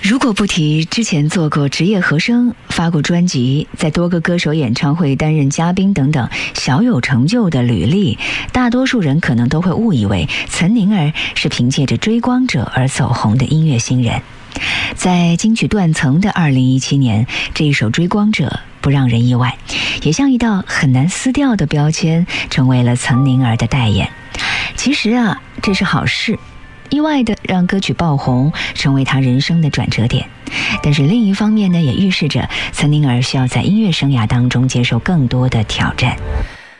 如果不提之前做过职业和声、发过专辑、在多个歌手演唱会担任嘉宾等等小有成就的履历，大多数人可能都会误以为岑宁儿是凭借着《追光者》而走红的音乐新人。在金曲断层的2017年，这一首《追光者》不让人意外，也像一道很难撕掉的标签，成为了岑宁儿的代言。其实啊，这是好事，意外的让歌曲爆红，成为他人生的转折点。但是另一方面呢，也预示着岑宁儿需要在音乐生涯当中接受更多的挑战。